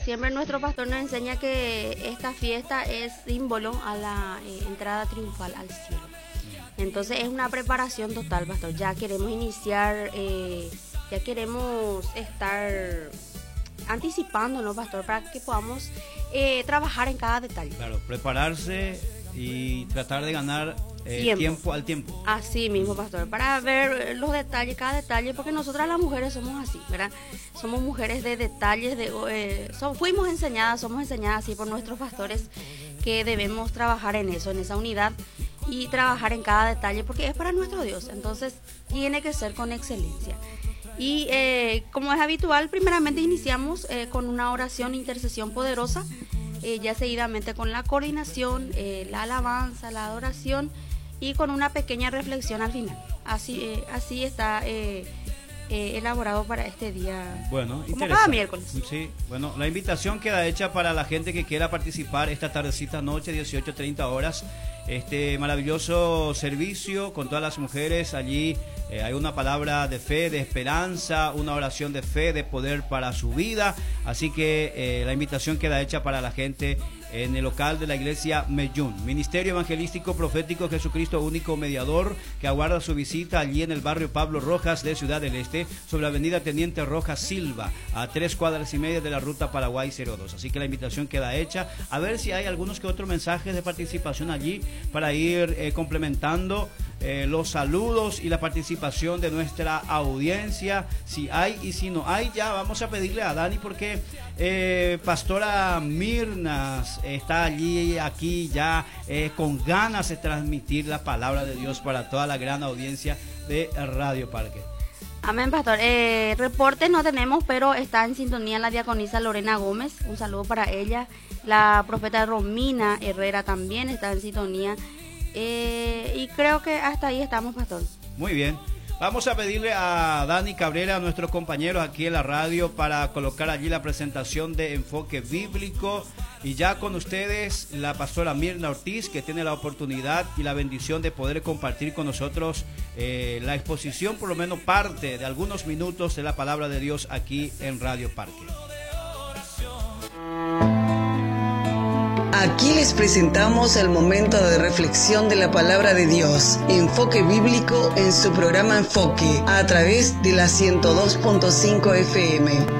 siempre nuestro pastor nos enseña que esta fiesta es símbolo a la entrada triunfal al cielo. Entonces es una preparación total, pastor. Ya queremos iniciar, ya queremos estar anticipándonos, pastor, para que podamos trabajar en cada detalle. Claro, prepararse y tratar de ganar tiempo al tiempo. Así mismo, pastor, para ver los detalles, cada detalle, porque nosotras las mujeres somos así, ¿verdad? Somos mujeres de detalles, fuimos enseñadas, somos enseñadas así por nuestros pastores, que debemos trabajar en eso, en esa unidad, y trabajar en cada detalle, porque es para nuestro Dios, entonces tiene que ser con excelencia. Y como es habitual, primeramente iniciamos con una oración, intercesión poderosa, ya seguidamente con la coordinación, la alabanza, la adoración y con una pequeña reflexión al final. Así está elaborado para este día, bueno, como cada miércoles. Sí, bueno, la invitación queda hecha para la gente que quiera participar esta tardecita noche, 18:30 horas, este maravilloso servicio con todas las mujeres allí. Hay una palabra de fe, de esperanza, una oración de fe, de poder para su vida. Así que la invitación queda hecha para la gente en el local de la iglesia Meyún. Ministerio Evangelístico Profético Jesucristo, único mediador, que aguarda su visita allí en el barrio Pablo Rojas de Ciudad del Este, sobre la avenida Teniente Rojas Silva, a 3 cuadras y media de la ruta Paraguay 02. Así que la invitación queda hecha. A ver si hay algunos que otros mensajes de participación allí para ir complementando los saludos y la participación de nuestra audiencia. Si hay y si no hay, ya vamos a pedirle a Dani, porque Pastora Mirna está allí, aquí ya con ganas de transmitir la palabra de Dios para toda la gran audiencia de Radio Parque. Amén, pastor. Reportes no tenemos, pero está en sintonía la diaconisa Lorena Gómez. Un saludo para ella. La profeta Romina Herrera también está en sintonía. Y creo que hasta ahí estamos, pastor. Muy bien. Vamos a pedirle a Dani Cabrera, a nuestros compañeros aquí en la radio, para colocar allí la presentación de Enfoque Bíblico. Y ya con ustedes la pastora Mirna Ortiz, que tiene la oportunidad y la bendición de poder compartir con nosotros la exposición, por lo menos parte de algunos minutos de la palabra de Dios aquí en Radio Parque. Aquí les presentamos el momento de reflexión de la palabra de Dios, Enfoque Bíblico, en su programa Enfoque, a través de la 102.5 FM.